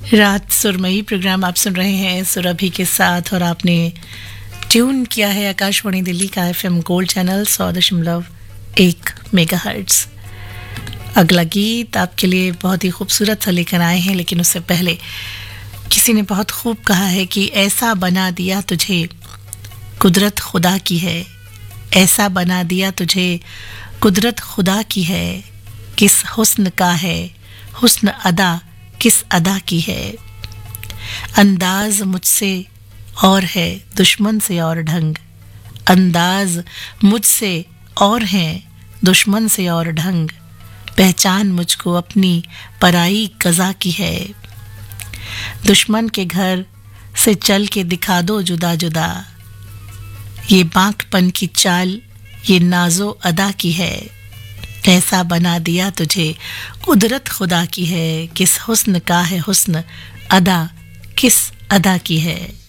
रात सुरमई प्रोग्राम आप सुन रहे हैं सुरभि के साथ और आपने ट्यून किया है आकाशवाणी दिल्ली का एफएम गोल्ड चैनल 100.1 मेगाहर्ट्ज। अगला गीत आपके लिए बहुत ही खूबसूरत सा लेकर आए हैं, लेकिन उससे पहले किसी ने बहुत खूब कहा है कि ऐसा बना दिया तुझे कुदरत खुदा की है, ऐसा बना दिया तुझे कुदरत खुदा की है, किस हुस्न का है हुस्न अदा किस अदा की है, अंदाज मुझसे और है दुश्मन से और ढंग, अंदाज मुझसे और है दुश्मन से और ढंग, पहचान मुझको अपनी पराई कज़ा की है, दुश्मन के घर से चल के दिखा दो जुदा जुदा, ये बांकपन की चाल ये नाजो अदा की है, ऐसा बना दिया तुझे कुदरत खुदा की है, किस हुस्न का है हुस्न अदा किस अदा की है।